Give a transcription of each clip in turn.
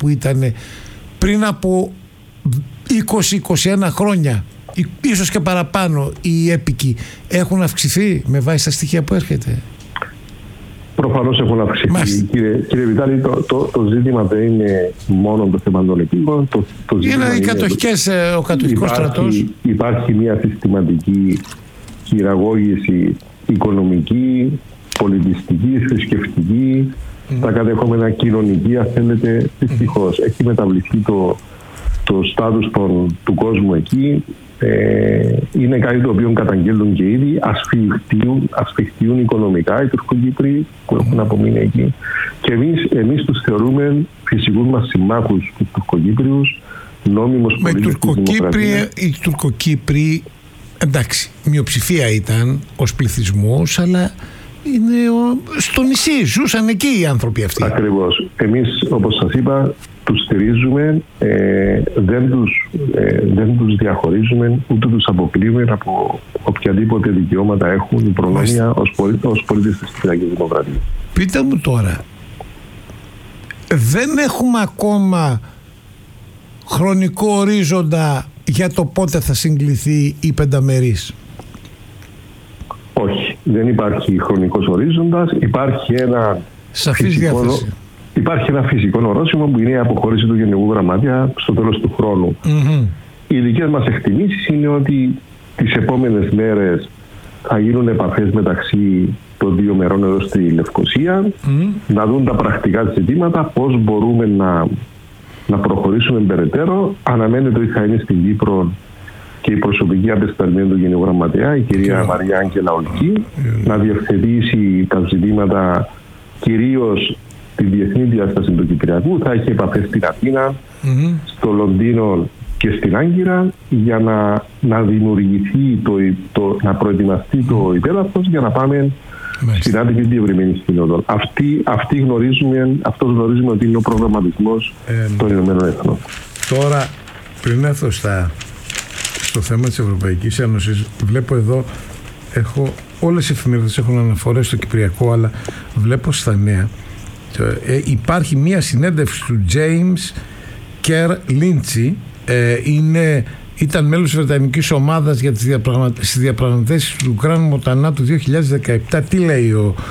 που ήταν πριν από 20-21 χρόνια, ίσως και παραπάνω, οι έπικοι έχουν αυξηθεί με βάση τα στοιχεία που έρχεται? Προφανώς έχουν αυξηθεί. Κύριε Βιτάλη, το ζήτημα δεν είναι μόνο το θέμα των επίκων. Είναι οι κατοχικές, ο κατοχικός στρατός. Υπάρχει μια συστηματική χειραγώγηση οικονομική, πολιτιστική, θρησκευτική, τα κατεχόμενα κοινωνική, αν θέλετε, δυστυχώς. Έχει μεταβληθεί το στάτους του κόσμου εκεί. Είναι κάτι το οποίο καταγγέλνουν και ήδη, ασφιχτίουν οικονομικά οι Τουρκοκύπροι που έχουν απομείνει εκεί, και εμείς τους θεωρούμε φυσικούς μας συμμάχους, τους Τουρκοκύπριους, νόμιμος πολίτες της δημοκρατίας. Οι Τουρκοκύπροι, εντάξει, μειοψηφία ήταν ως πληθυσμός, αλλά είναι στο νησί, ζούσαν εκεί οι άνθρωποι αυτοί. Ακριβώς. Εμείς, όπως σας είπα, τους στηρίζουμε, δεν τους διαχωρίζουμε, ούτε τους αποκλείουμε από οποιαδήποτε δικαιώματα έχουν, προνόμια ως πολίτες της Κυπριακής Δημοκρατίας. Πείτε μου τώρα, δεν έχουμε ακόμα χρονικό ορίζοντα για το πότε θα συγκληθεί η πενταμερής? Όχι, δεν υπάρχει χρονικός ορίζοντας. Υπάρχει ένα σαφής διάθεση. Υπάρχει ένα φυσικό ορόσημο που είναι η αποχώρηση του Γενικού Γραμματέα στο τέλος του χρόνου. Οι δικές μας εκτιμήσεις είναι ότι τις επόμενες μέρες θα γίνουν επαφές μεταξύ των δύο μερών εδώ στη Λευκοσία, να δουν τα πρακτικά ζητήματα, πώς μπορούμε να προχωρήσουμε περαιτέρω. Αναμένεται ότι θα είναι στην Κύπρο και η προσωπική απεσταλμένη του Γενικού Γραμματέα, η κυρία Μαρία Άγγελα Ολκή, να διευθετήσει τα ζητήματα, κυρίως τη διεθνή διάσταση του Κυπριακού. Θα έχει επαφές στην Αθήνα, στο Λονδίνο και στην Άγκυρα, για να δημιουργηθεί, να προετοιμαστεί το υπέδαφος για να πάμε στην άτυπη διευρυμένη σύνοδο. Αυτός γνωρίζουμε ότι είναι ο προγραμματισμός των Ηνωμένων Εθνών. Τώρα, πριν έρθω στο θέμα της Ευρωπαϊκής Ένωσης, βλέπω εδώ, όλες οι εφημερίδες έχουν αναφορές στο Κυπριακό, αλλά βλέπω στα νέα υπάρχει μία συνέντευξη του James Kerr Lindsay, ήταν μέλος της Βρετανικής ομάδας για τις διαπραγματεύσεις του Γκραν Μοτανά του 2017. Τι λέει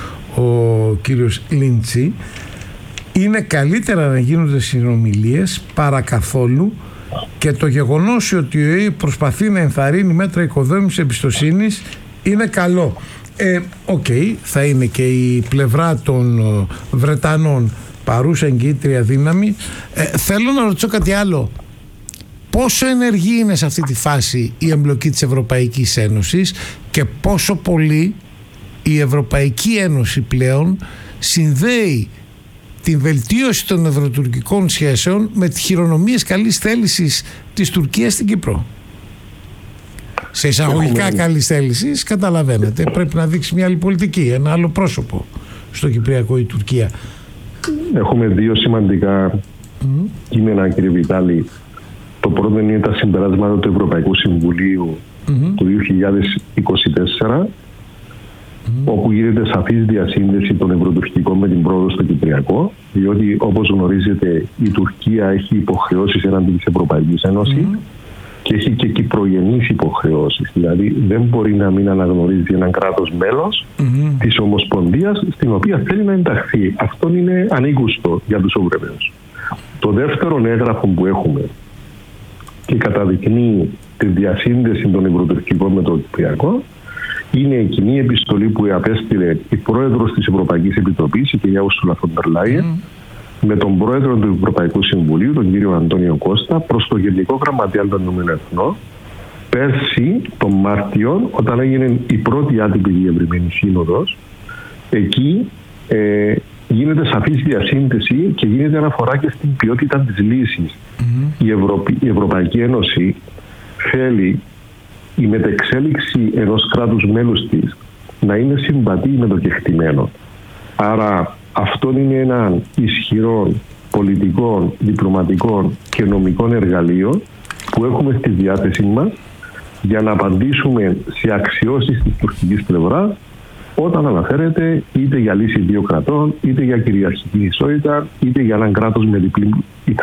ο κύριος Lindsay? Είναι καλύτερα να γίνονται συνομιλίες παρά καθόλου, και το γεγονός ότι ο ΕΕ προσπαθεί να ενθαρρύνει μέτρα οικοδόμησης εμπιστοσύνης είναι καλό. Θα είναι και η πλευρά των Βρετανών παρούσα εγκύτρια δύναμη. Θέλω να ρωτήσω κάτι άλλο. Πόσο ενεργή είναι σε αυτή τη φάση η εμπλοκή της Ευρωπαϊκής Ένωσης και πόσο πολύ η Ευρωπαϊκή Ένωση πλέον συνδέει την βελτίωση των ευρωτουρκικών σχέσεων με τις χειρονομίες καλής θέλησης της Τουρκίας στην Κύπρο? Σε εισαγωγικά καλής θέλησης, καταλαβαίνετε, πρέπει να δείξει μια άλλη πολιτική, ένα άλλο πρόσωπο στο Κυπριακό η Τουρκία. Έχουμε δύο σημαντικά κείμενα, κύριε Βιτάλη. Το πρώτο είναι τα συμπεράσματα του Ευρωπαϊκού Συμβουλίου του 2024, όπου γίνεται σαφής διασύνδεση των ευρωτουρκικών με την πρόοδο στο Κυπριακό, διότι, όπως γνωρίζετε, η Τουρκία έχει υποχρεώσεις έναντι της Ευρωπαϊκής Ένωσης και έχει και κυπρογενείς υποχρεώσεις. Δηλαδή δεν μπορεί να μην αναγνωρίζει έναν κράτος μέλος της Ομοσπονδίας στην οποία θέλει να ενταχθεί. Αυτό είναι ανήκουστο για τους Ευρωπαίους. Το δεύτερο έγγραφο που έχουμε και καταδεικνύει τη διασύνδεση των ευρωτουρκικών με το Κυπριακό είναι η κοινή επιστολή που απέστειλε η πρόεδρος της Ευρωπαϊκής Επιτροπής, η κυρία Ursula von der Leyen, με τον πρόεδρο του Ευρωπαϊκού Συμβουλίου, τον κύριο Αντώνιο Κώστα, προς το Γενικό Γραμματέα των Ηνωμένων Εθνών, πέρσι τον Μάρτιο, όταν έγινε η πρώτη άτυπη διευρυμένη σύνοδος. Εκεί γίνεται σαφής διασύνδεση και γίνεται αναφορά και στην ποιότητα της λύσης. Η Ευρωπαϊκή Ένωση θέλει η μετεξέλιξη ενός κράτους μέλους της να είναι συμβατή με το κεκτημένο. Άρα αυτό είναι ένα ισχυρό πολιτικών, διπλωματικών και νομικών εργαλείων που έχουμε στη διάθεσή μας για να απαντήσουμε σε αξιώσεις της τουρκικής πλευράς όταν αναφέρεται είτε για λύση δύο κρατών, είτε για κυριαρχική ισότητα, είτε για έναν κράτος με διπλή